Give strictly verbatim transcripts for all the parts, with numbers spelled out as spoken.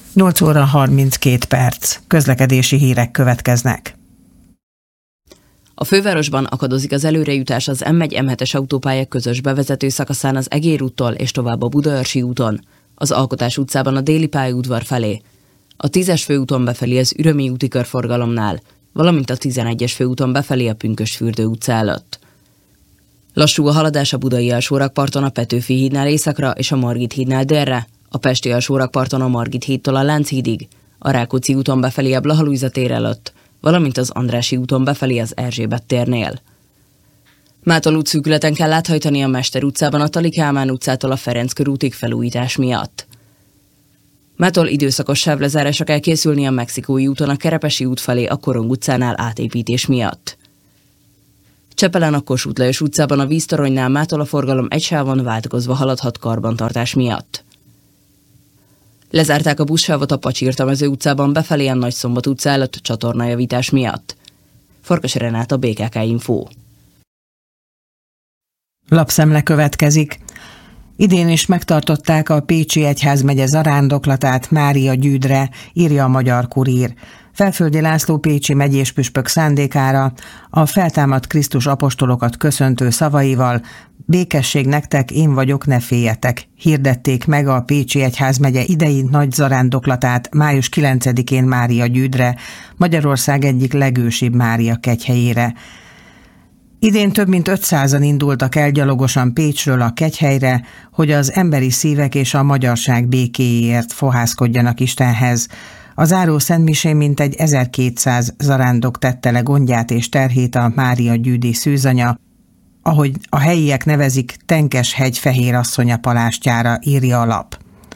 nyolc óra harminckét perc. Közlekedési hírek következnek. A fővárosban akadozik az előrejutás az M egy M hetes autópálya közös bevezető szakaszán az Egér úttól és tovább a Budaörsi úton, az Alkotás utcában a Déli pályaudvar felé, a tízes főúton befelé az Ürömi úti körforgalomnál, valamint a tizenegyes főúton befelé a Pünkösdfürdő utca előtt. Lassú a haladás a Budai alsórakparton a Petőfi hídnál északra és a Margit hídnál délre, a Pesti alsórakparton a Margit hídtól a Lánchídig, a Rákóczi úton befelé a Blaha Lujza tér előtt, valamint az Andrássy úton befelé az Erzsébet térnél. Mától útszűkületen kell áthajtani a Mester utcában a Tali Kálmán utcától a Ferenc körútig felújítás miatt. Mától időszakos sávlezárásra kell készülni a Mexikói úton a Kerepesi út felé a Korong utcánál átépítés miatt. Csepelen a Kossuth Lajos utcában a Víztoronynál mától a forgalom egy sávon változva haladhat karbantartás miatt. Lezárták a buszsávot a Pacsirtamező utcában befelé a Nagyszombat utca előtt csatornajavítás miatt. Farkas Renát, a bé ká ká Info. Lapszemle következik. Idén is megtartották a Pécsi Egyházmegye zarándoklatát Mária Gyűdre, írja a Magyar Kurír. Felföldi László pécsi megyés püspök szándékára a feltámadt Krisztus apostolokat köszöntő szavaival békesség nektek, én vagyok, ne féljetek, hirdették meg a Pécsi Egyházmegye idei nagy zarándoklatát május kilencedikén Mária Gyűdre, Magyarország egyik legősibb Mária kegyhelyére. Idén több mint ötszázan indultak el gyalogosan Pécsről a kegyhelyre, hogy az emberi szívek és a magyarság békéjéért fohászkodjanak Istenhez. A záró szentmisén mintegy ezerkétszáz zarándok tette le gondját és terhét a Mária Gyűdi szűzanya, ahogy a helyiek nevezik, Tenkeshegy fehérasszonya palástjára, írja a lap.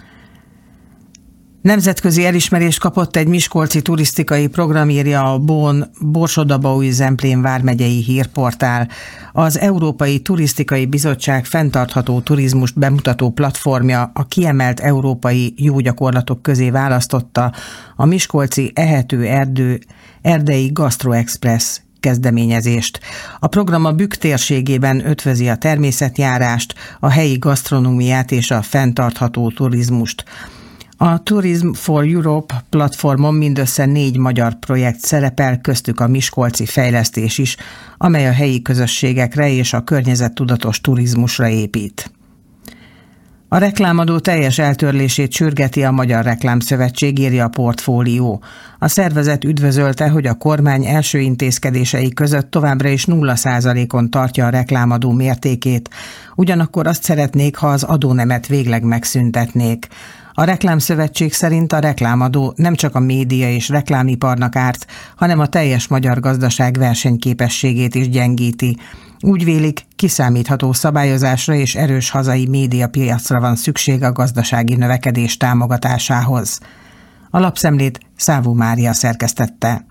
Nemzetközi elismerést kapott egy miskolci turisztikai program, írja a Bón Borsod-Abaúj-Zemplén vármegyei hírportál. Az Európai Turisztikai Bizottság fenntartható turizmust bemutató platformja a kiemelt európai jó gyakorlatok közé választotta a miskolci Ehető Erdő Erdei Gastro Express kezdeményezést. A program a Bükk térségében ötvözi a természetjárást, a helyi gasztronómiát és a fenntartható turizmust. A Tourism for Europe platformon mindössze négy magyar projekt szerepel, köztük a miskolci fejlesztés is, amely a helyi közösségekre és a környezettudatos turizmusra épít. A reklámadó teljes eltörlését sürgeti a Magyar Reklámszövetség, írja a Portfólió. A szervezet üdvözölte, hogy a kormány első intézkedései között továbbra is nulla százalékon tartja a reklámadó mértékét, ugyanakkor azt szeretnék, ha az adónemet végleg megszüntetnék. A Reklámszövetség szerint a reklámadó nem csak a média és reklámiparnak árt, hanem a teljes magyar gazdaság versenyképességét is gyengíti. Úgy vélik, kiszámítható szabályozásra és erős hazai médiapiacra van szükség a gazdasági növekedés támogatásához. A lapszemlét Szávó Mária szerkesztette.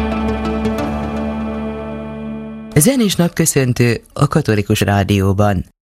Zenés napköszöntő a Katolikus Rádióban.